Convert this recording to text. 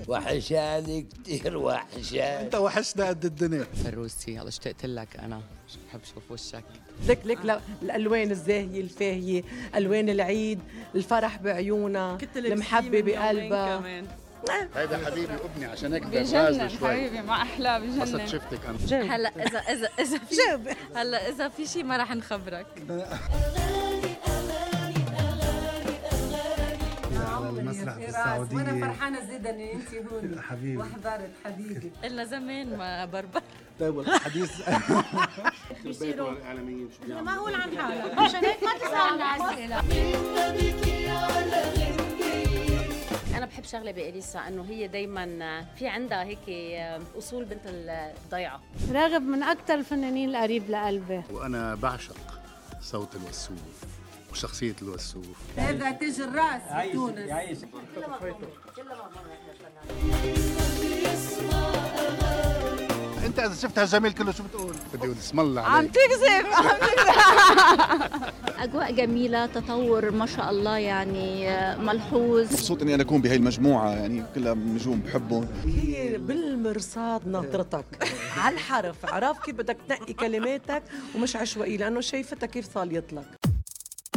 وحشاني كتير وحشاني. انت وحشنا قد الدنيا. فروسي هلا اشتقت لك انا، بحب اشوف وشك. لك الالوان الزاهيه الفاهيه، الوان العيد، الفرح بعيونها، المحبه بقلبها. هيدا حبيبي وابني عشان هيك بجنن حبيبي، ما احلى بس بجنن. شفتك انا. هلا اذا في هلا اذا في شيء ما راح نخبرك. على المسرح بالسعودية. وانا فرحانه جدا ان انت هون حبيبي وحضرت حبيبي. الا زمان ما بربر. طيب الحديث البيت والاعلاميين شو بيعملوا؟ ما هو عن حالك عشان هيك ما تسألنا أسئلة. أنا بحب شغلة بإليسا إنه هي دايماً في عندها هيك أصول بنت الضيعة. راغب من أكثر الفنانين القريب لقلبي. وانا بعشق صوت الوسوف وشخصية الوسوف. هذا تاج الراس بتونس. انت اذا شفت هالجميل كله شو بتقول؟ بدي اقول اسم الله عم عليك. تكذب أجواء جميلة، تطور ما شاء الله يعني ملحوظ. مبسوط اني انا اكون بهي المجموعه، يعني كلها نجوم بحبهم. هي بالمرصاد ناطرتك على الحرف، عرف كيف بدك تنقي كلماتك ومش عشوائي، لانه شايفتها كيف صاليت لك.